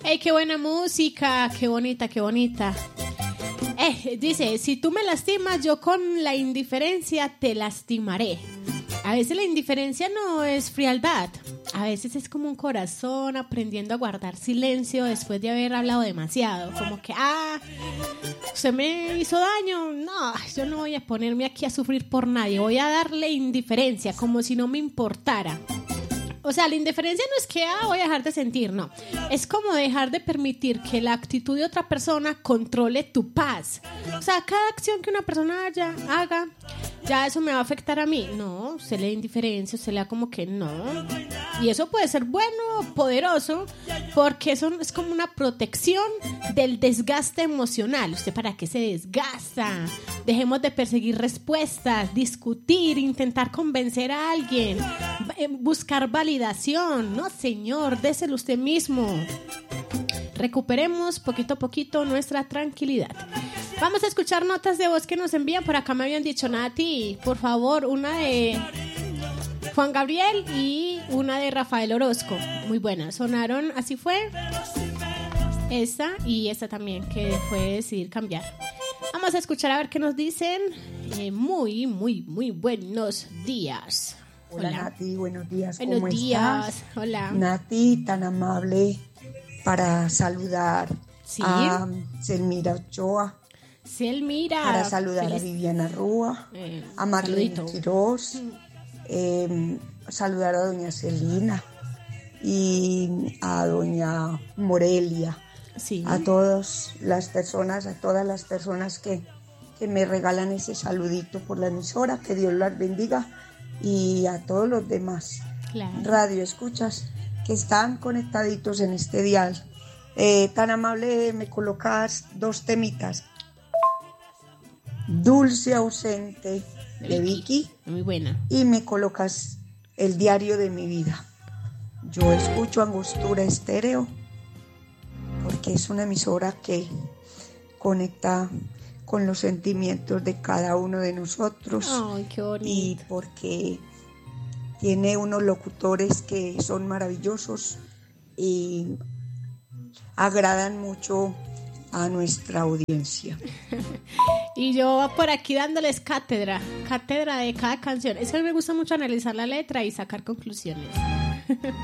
¡Ey, qué buena música! ¡Qué bonita, qué bonita! Dice, si tú me lastimas, yo con la indiferencia te lastimaré. A veces la indiferencia no es frialdad. A veces es como un corazón aprendiendo a guardar silencio después de haber hablado demasiado. Como que, usted me hizo daño. No, yo no voy a ponerme aquí a sufrir por nadie. Voy a darle indiferencia, como si no me importara. O sea, la indiferencia no es que voy a dejar de sentir, no. Es como dejar de permitir que la actitud de otra persona controle tu paz. O sea, cada acción que una persona haga, ya eso me va a afectar a mí. No, se le da indiferencia, se le da como que no. Y eso puede ser bueno, poderoso, porque eso es como una protección del desgaste emocional. ¿Usted para qué se desgasta? Dejemos de perseguir respuestas, discutir, intentar convencer a alguien, buscar validación. No, señor, déselo usted mismo. Recuperemos poquito a poquito nuestra tranquilidad. Vamos a escuchar notas de voz que nos envían. Por acá me habían dicho, Nati, por favor, una de Juan Gabriel y una de Rafael Orozco. Muy buenas, sonaron Así Fue. Esta y esta también, que fue decidir cambiar. Vamos a escuchar a ver qué nos dicen. Muy buenos días. Hola Nati, buenos días. Buenos ¿Cómo días. estás? Hola. Nati, tan amable para saludar ¿Sí? a Selmira Ochoa. Selmira. Para saludar a Viviana Rúa, a Marlene Quiroz, saludar a doña Celina y a doña Morelia. Sí. A todas las personas que me regalan ese saludito por la emisora, que Dios las bendiga, y a todos los demás radio escuchas que están conectaditos en este dial. Tan amable, me colocas 2 temitas. Dulce ausente de Vicky. Muy buena. Y me colocas El diario de mi vida. Yo escucho Angostura Estéreo porque es una emisora que conecta con los sentimientos de cada uno de nosotros. Ay, qué bonito. Y porque tiene unos locutores que son maravillosos y agradan mucho a nuestra audiencia. Y yo por aquí dándoles cátedra de cada canción. Es que a mí me gusta mucho analizar la letra y sacar conclusiones.